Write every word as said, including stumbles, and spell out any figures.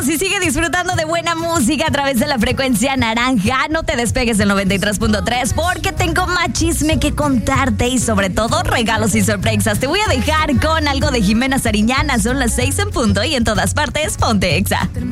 y sigue disfrutando de buena música a través de la frecuencia naranja. No te despegues del noventa y tres punto tres porque tengo más chisme que contarte y sobre todo regalos y sorpresas. Te voy a dejar con algo de Jimena Sariñana. Son las seis en punto y en todas partes ponte Exa.